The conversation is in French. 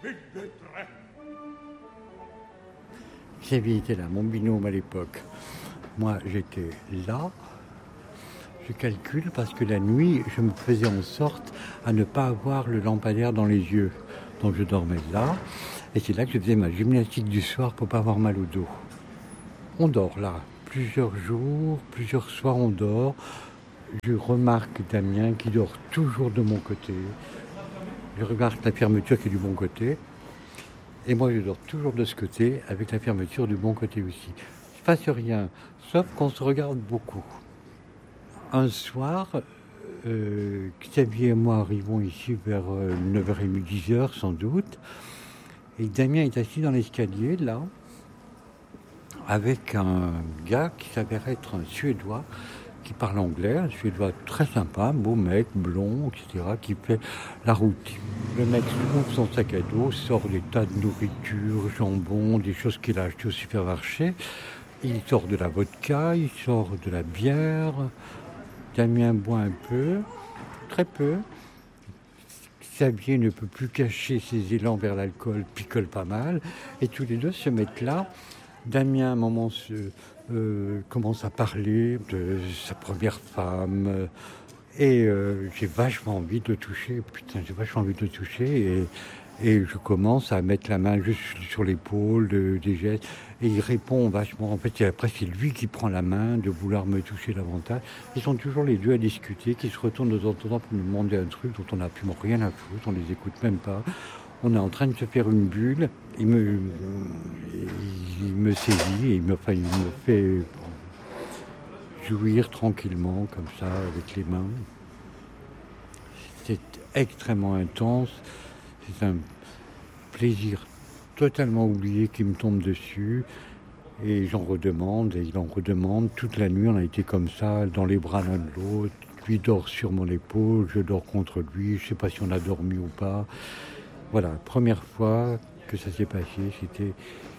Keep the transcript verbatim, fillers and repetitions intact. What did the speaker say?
Xavier était là, mon binôme à l'époque. Moi, j'étais là. Je calcule parce que la nuit, je me faisais en sorte à ne pas avoir le lampadaire dans les yeux. Donc je dormais là. Et c'est là que je faisais ma gymnastique du soir pour pas avoir mal au dos. On dort là. Plusieurs jours, plusieurs soirs, on dort. Je remarque Damien qui dort toujours de mon côté. Je regarde la fermeture qui est du bon côté. Et moi, je dors toujours de ce côté, avec la fermeture du bon côté aussi. Il ne se passe rien, sauf qu'on se regarde beaucoup. Un soir, euh, Xavier et moi arrivons ici vers euh, neuf heures trente, dix heures sans doute. Et Damien est assis dans l'escalier, là, avec un gars qui s'avère être un Suédois, qui parle anglais, un Suédois très sympa, beau mec, blond, et cetera, qui fait la route. Le mec ouvre son sac à dos, sort des tas de nourriture, jambon, des choses qu'il a achetées au supermarché. Il sort de la vodka, il sort de la bière. Damien boit un peu, très peu. Xavier ne peut plus cacher ses élans vers l'alcool, picole pas mal. Et tous les deux se mettent là. Damien, à un moment, se, euh, commence à parler de sa première femme. Et euh, j'ai vachement envie de le toucher. Putain, j'ai vachement envie de le toucher. Et, et je commence à mettre la main juste sur l'épaule, de, des gestes. Et il répond vachement. En fait, et après, c'est lui qui prend la main de vouloir me toucher davantage. Ils sont toujours les deux à discuter, qui se retournent de temps en temps pour nous demander un truc dont on n'a absolument rien à foutre. On les écoute même pas. On est en train de se faire une bulle. Il me, il me saisit et il me, enfin, il me fait jouir tranquillement, comme ça, avec les mains. C'est extrêmement intense. C'est un plaisir totalement oublié qui me tombe dessus. Et j'en redemande, et il en redemande. Toute la nuit, on a été comme ça, dans les bras l'un de l'autre. Lui dort sur mon épaule, je dors contre lui. Je ne sais pas si on a dormi ou pas. Voilà, première fois que ça s'est passé, c'était